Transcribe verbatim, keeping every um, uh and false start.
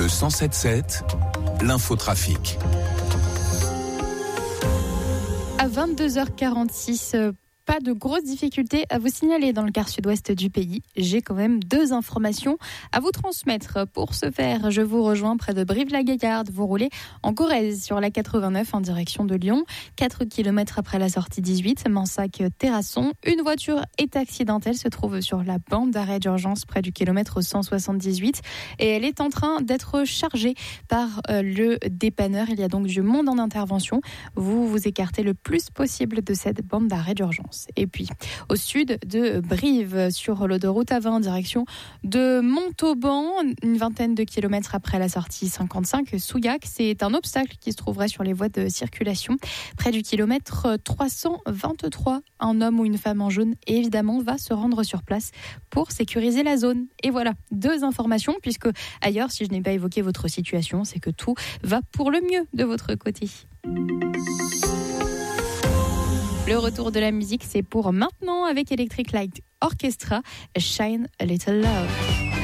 Le cent sept sept, l'infotrafic. À vingt-deux heures quarante-six, euh, pas de grosses difficultés à vous signaler dans le quart sud-ouest du pays. J'ai quand même deux informations à vous transmettre. Pour ce faire, je vous rejoins près de Brive-la-Gaillarde. Vous roulez en Corrèze sur la quatre-vingt-neuf en direction de Lyon. quatre kilomètres après la sortie dix-huit, Mansac-Terrasson. Une voiture est accidentelle, se trouve sur la bande d'arrêt d'urgence près du kilomètre cent soixante-dix-huit et elle est en train d'être chargée par euh, le dépanneur. Il y a donc du monde en intervention. Vous vous écartez le plus possible de cette bande d'arrêt d'urgence. Et puis, au sud de Brive, sur l'autoroute A vingt, direction de Montauban, une vingtaine de kilomètres après la sortie cinquante-cinq, Souillac, c'est un obstacle qui se trouverait sur les voies de circulation. Près du kilomètre trois cent vingt-trois, un homme ou une femme en jaune, évidemment, va se rendre sur place pour sécuriser la zone. Et voilà, deux informations, puisque ailleurs, si je n'ai pas évoqué votre situation, c'est que tout va pour le mieux de votre côté. Le retour de la musique, c'est pour maintenant avec Electric Light Orchestra, Shine a Little Love.